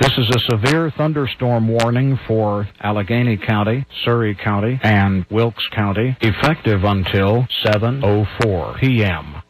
This is a severe thunderstorm warning for Allegheny County, Surry County, and Wilkes County, effective until 7:04 p.m.